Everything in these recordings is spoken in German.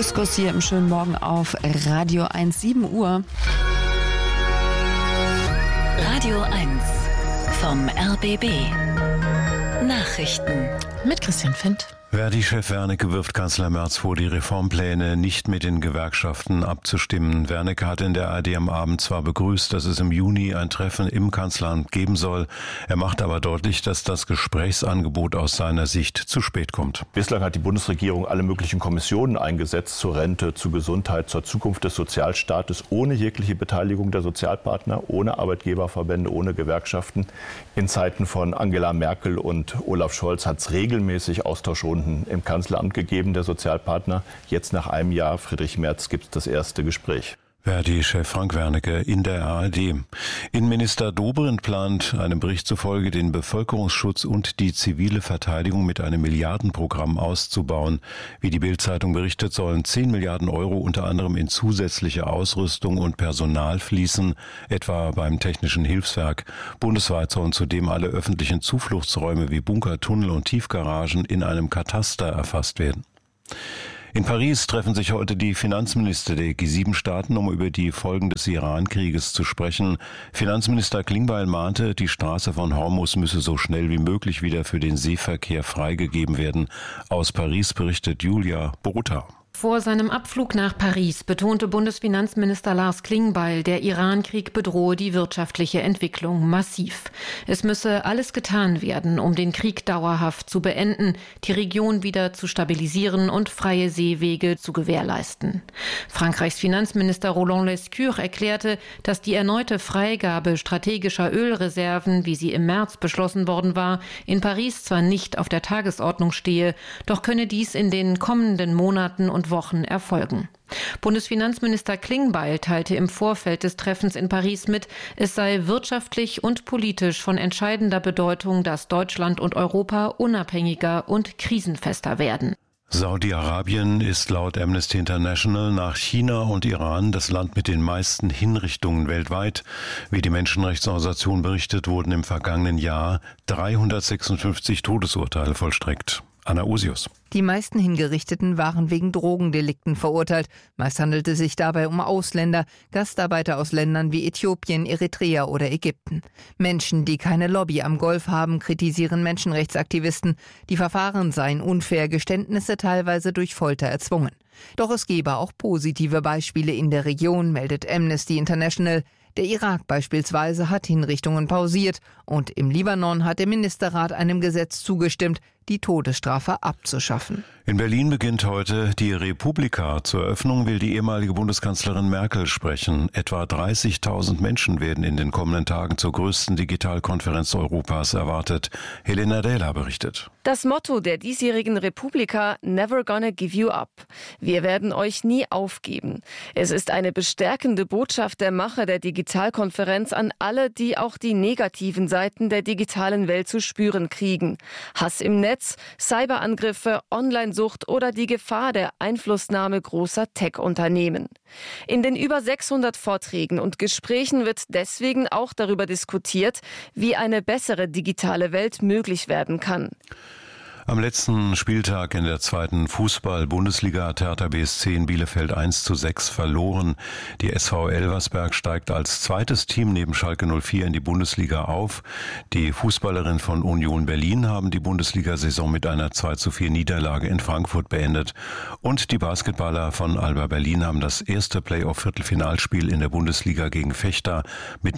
Couscous hier im schönen Morgen auf Radio 1, 7 Uhr. Radio 1 vom RBB. Nachrichten mit Christian Fendt. Verdi-Chef Wernicke wirft Kanzler Merz vor, die Reformpläne nicht mit den Gewerkschaften abzustimmen. Wernicke hat in der ARD am Abend zwar begrüßt, dass es im Juni ein Treffen im Kanzleramt geben soll. Er macht aber deutlich, dass das Gesprächsangebot aus seiner Sicht zu spät kommt. Bislang hat die Bundesregierung alle möglichen Kommissionen eingesetzt zur Rente, zur Gesundheit, zur Zukunft des Sozialstaates, ohne jegliche Beteiligung der Sozialpartner, ohne Arbeitgeberverbände, ohne Gewerkschaften. In Zeiten von Angela Merkel und Olaf Scholz hat es regelmäßig Austauschrunden im Kanzleramt gegeben, der Sozialpartner. Jetzt nach einem Jahr, Friedrich Merz, gibt es das erste Gespräch. Verdi-Chef Frank Wernicke in der ARD. Innenminister Dobrindt plant einem Bericht zufolge, den Bevölkerungsschutz und die zivile Verteidigung mit einem Milliardenprogramm auszubauen. Wie die Bild-Zeitung berichtet, sollen 10 Milliarden Euro unter anderem in zusätzliche Ausrüstung und Personal fließen, etwa beim Technischen Hilfswerk. Bundesweit sollen zudem alle öffentlichen Zufluchtsräume wie Bunker, Tunnel und Tiefgaragen in einem Kataster erfasst werden. In Paris treffen sich heute die Finanzminister der G7-Staaten, um über die Folgen des Iran-Krieges zu sprechen. Finanzminister Klingbeil mahnte, die Straße von Hormuz müsse so schnell wie möglich wieder für den Seeverkehr freigegeben werden. Aus Paris berichtet Julia Borutta. Vor seinem Abflug nach Paris betonte Bundesfinanzminister Lars Klingbeil, der Iran-Krieg bedrohe die wirtschaftliche Entwicklung massiv. Es müsse alles getan werden, um den Krieg dauerhaft zu beenden, die Region wieder zu stabilisieren und freie Seewege zu gewährleisten. Frankreichs Finanzminister Roland Lescure erklärte, dass die erneute Freigabe strategischer Ölreserven, wie sie im März beschlossen worden war, in Paris zwar nicht auf der Tagesordnung stehe, doch könne dies in den kommenden Monaten und Wochen erfolgen. Bundesfinanzminister Klingbeil teilte im Vorfeld des Treffens in Paris mit, es sei wirtschaftlich und politisch von entscheidender Bedeutung, dass Deutschland und Europa unabhängiger und krisenfester werden. Saudi-Arabien ist laut Amnesty International nach China und Iran das Land mit den meisten Hinrichtungen weltweit. Wie die Menschenrechtsorganisation berichtet, wurden im vergangenen Jahr 356 Todesurteile vollstreckt. Anna Osius. Die meisten Hingerichteten waren wegen Drogendelikten verurteilt. Meist handelte es sich dabei um Ausländer, Gastarbeiter aus Ländern wie Äthiopien, Eritrea oder Ägypten. Menschen, die keine Lobby am Golf haben, kritisieren Menschenrechtsaktivisten. Die Verfahren seien unfair, Geständnisse teilweise durch Folter erzwungen. Doch es gebe auch positive Beispiele in der Region, meldet Amnesty International. Der Irak beispielsweise hat Hinrichtungen pausiert und im Libanon hat der Ministerrat einem Gesetz zugestimmt, die Todesstrafe abzuschaffen. In Berlin beginnt heute die Republika. Zur Eröffnung will die ehemalige Bundeskanzlerin Merkel sprechen. Etwa 30.000 Menschen werden in den kommenden Tagen zur größten Digitalkonferenz Europas erwartet. Helena Dehler berichtet. Das Motto der diesjährigen Republika: Never gonna give you up. Wir werden euch nie aufgeben. Es ist eine bestärkende Botschaft der Macher der Digitalkonferenz an alle, die auch die negativen Seiten der digitalen Welt zu spüren kriegen. Hass im Netz, Cyberangriffe, Onlinesucht oder die Gefahr der Einflussnahme großer Tech-Unternehmen. In den über 600 Vorträgen und Gesprächen wird deswegen auch darüber diskutiert, wie eine bessere digitale Welt möglich werden kann. Am letzten Spieltag in der zweiten Fußball-Bundesliga hat Hertha BSC in Bielefeld 1:6 verloren. Die SV Elversberg steigt als zweites Team neben Schalke 04 in die Bundesliga auf. Die Fußballerinnen von Union Berlin haben die Bundesliga-Saison mit einer 2:4 Niederlage in Frankfurt beendet. Und die Basketballer von Alba Berlin haben das erste Playoff-Viertelfinalspiel in der Bundesliga gegen Vechta mit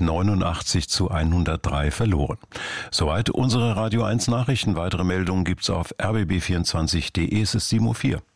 89:103 verloren. Soweit unsere Radio 1 Nachrichten. Weitere Meldungen gibt's auf rbb24.de. Es ist 7:04 Uhr.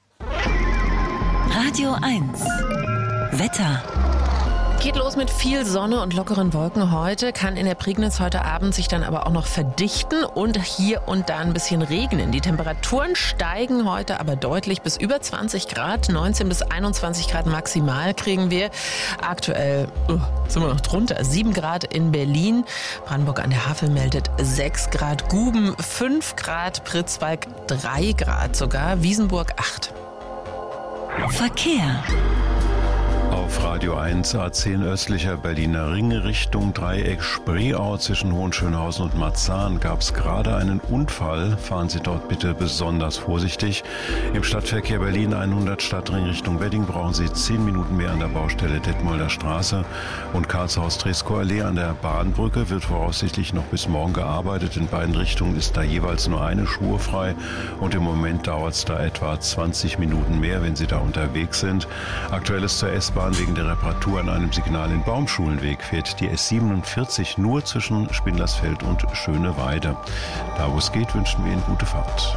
Radio 1 Wetter. Geht los mit viel Sonne und lockeren Wolken heute, kann in der Prignitz heute Abend sich dann aber auch noch verdichten und hier und da ein bisschen regnen. Die Temperaturen steigen heute aber deutlich bis über 20 Grad, 19 bis 21 Grad maximal kriegen wir. Aktuell sind wir noch drunter, 7 Grad in Berlin, Brandenburg an der Havel meldet 6 Grad, Guben 5 Grad, Pritzwalk 3 Grad sogar, Wiesenburg 8. Verkehr. Auf auf Radio 1, A10 östlicher Berliner Ring Richtung Dreieck Spreeau zwischen Hohenschönhausen und Marzahn gab es gerade einen Unfall. Fahren Sie dort bitte besonders vorsichtig. Im Stadtverkehr Berlin 100 Stadtring Richtung Wedding brauchen Sie 10 Minuten mehr an der Baustelle Detmolder Straße. Und Karlshaus-Treskow Allee an der Bahnbrücke wird voraussichtlich noch bis morgen gearbeitet. In beiden Richtungen ist da jeweils nur eine Spur frei. Und im Moment dauert es da etwa 20 Minuten mehr, wenn Sie da unterwegs sind. Aktuelles zur S-Bahn: wegen der Reparatur an einem Signal in Baumschulenweg fährt die S47 nur zwischen Spindlersfeld und Schöneweide. Da wo es geht, wünschen wir Ihnen gute Fahrt.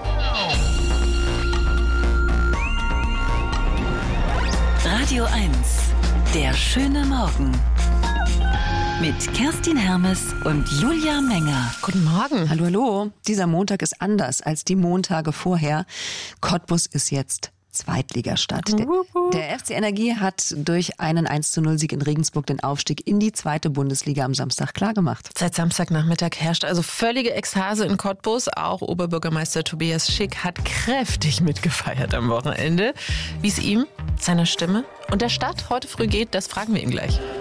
Radio 1, der schöne Morgen. Mit Kerstin Hermes und Julia Menger. Guten Morgen. Hallo, hallo. Dieser Montag ist anders als die Montage vorher. Cottbus ist jetzt Zweitligastadt. Der FC Energie hat durch einen 1:0-Sieg in Regensburg den Aufstieg in die 2. Bundesliga am Samstag klargemacht. Seit Samstagnachmittag herrscht also völlige Ekstase in Cottbus. Auch Oberbürgermeister Tobias Schick hat kräftig mitgefeiert am Wochenende. Wie es ihm, seiner Stimme und der Stadt heute früh geht, das fragen wir ihn gleich.